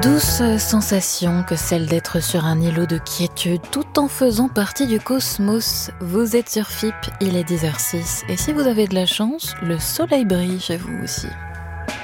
Douce sensation que celle d'être sur un îlot de quiétude tout en faisant partie du cosmos. Vous êtes sur FIP, il est 10h06 et si vous avez de la chance, le soleil brille chez vous aussi.